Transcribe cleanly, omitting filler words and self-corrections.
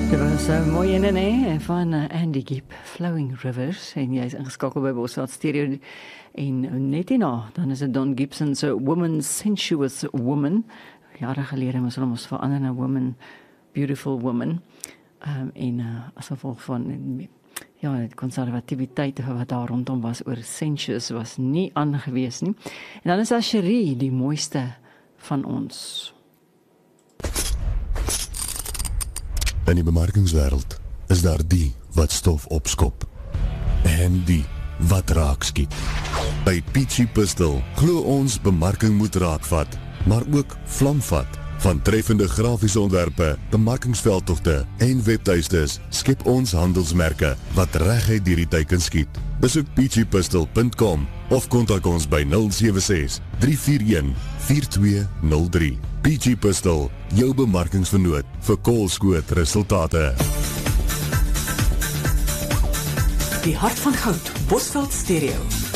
Dit was een mooie ene van Andy Gibb, Flowing Rivers. En jy is ingeskakeld by Bosveld Stereo. En net hierna, dan is het Don Gibson's Woman, Sensuous Woman. Jare gelede moes hulle ons verander na Woman, Beautiful Woman. As gevolg van die conservativiteit wat daar rondom was oor sensuous was nie aangewees nie. En dan is daar Cherie, die mooiste van ons. In die bemarkingswêreld is daar die wat stof opskop en die wat raak skiet. By Peachy Pistol glo ons bemarking moet raakvat, maar ook vlamvat. Van treffende grafiese ontwerpe, bemarkingsveldtogte en webtuistes skep ons handelsmerke wat reguit deur die tyd kan skiet. Besoek peachypistol.com of kontak ons by 076 341 4203. Peachy Pistol, jou bemarkingsvernoot vir koolskoot resultate. Die hart van goud, Bosveld Stereo.